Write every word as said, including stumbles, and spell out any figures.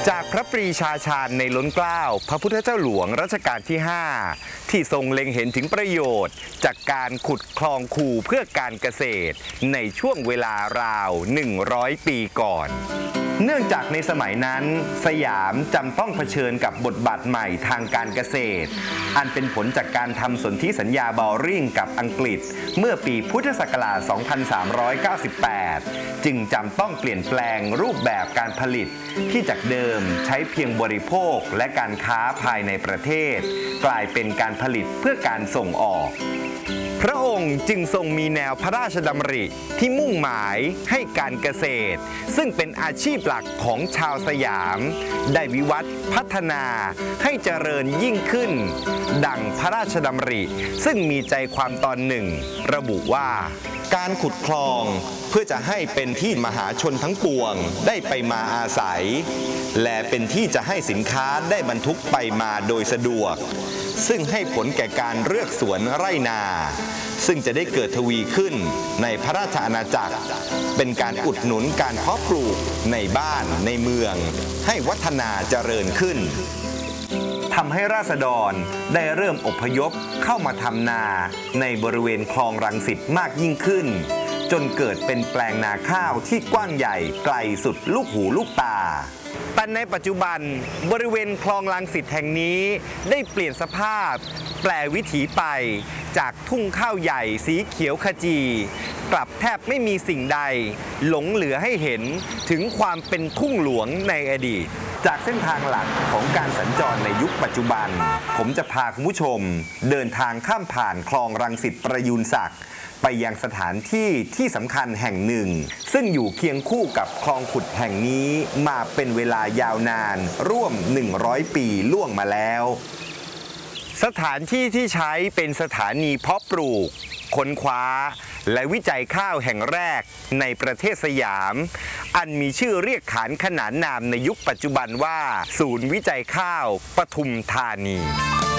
จากพระปรีชาชาญในล้นเกล้าพระพุทธเจ้าหลวงรัชกาลที่ห้าที่ทรงเล็งเห็นถึงประโยชน์จากการขุดคลองคูเพื่อการเกษตรในช่วงเวลาราวหนึ่งร้อยปีก่อนเนื่องจากในสมัยนั้นสยามจำต้องเผชิญกับบทบาทใหม่ทางการเกษตรอันเป็นผลจากการทำสนธิสัญญาบอริ่งกับอังกฤษเมื่อปีพุทธศักราช สองพันสามร้อยเก้าสิบแปด จึงจำต้องเปลี่ยนแปลงรูปแบบการผลิตที่จากเดิมใช้เพียงบริโภคและการค้าภายในประเทศกลายเป็นการผลิตเพื่อการส่งออกพระองค์จึงทรงมีแนวพระราชดำริที่มุ่งหมายให้การเกษตรซึ่งเป็นอาชีพหลักของชาวสยามได้วิวัฒน์พัฒนาให้เจริญยิ่งขึ้นดังพระราชดำริซึ่งมีใจความตอนหนึ่งระบุว่าการขุดคลองเพื่อจะให้เป็นที่มหาชนทั้งปวงได้ไปมาอาศัยและเป็นที่จะให้สินค้าได้บรรทุกไปมาโดยสะดวกซึ่งให้ผลแก่การเลือกสวนไร่นาซึ่งจะได้เกิดทวีขึ้นในพระราชอาณาจักรเป็นการอุดหนุนการเพาะปลูกในบ้านในเมืองให้วัฒนาเจริญขึ้นทำให้ราษฎรได้เริ่มอพยพเข้ามาทำนาในบริเวณคลองรังสิตมากยิ่งขึ้นจนเกิดเป็นแปลงนาข้าวที่กว้างใหญ่ไกลสุดลูกหูลูกตาแต่ในปัจจุบันบริเวณคลองรังสิตแห่งนี้ได้เปลี่ยนสภาพแปลวิถีไปจากทุ่งข้าวใหญ่สีเขียวขจีกลับแทบไม่มีสิ่งใดหลงเหลือให้เห็นถึงความเป็นทุ่งหลวงในอดีตจากเส้นทางหลักของการสัญจรในยุคปัจจุบันผมจะพาคุณผู้ชมเดินทางข้ามผ่านคลองรังสิตประยูรศักดิ์ไปยังสถานที่ที่สำคัญแห่งหนึ่งซึ่งอยู่เคียงคู่กับคลองขุดแห่งนี้มาเป็นเวลายาวนานร่วมหนึ่งร้อยปีล่วงมาแล้วสถานที่ที่ใช้เป็นสถานีเพาะปลูกค้นคว้าและวิจัยข้าวแห่งแรกในประเทศสยามอันมีชื่อเรียกขานขนานนามในยุคปัจจุบันว่าศูนย์วิจัยข้าวปทุมธานี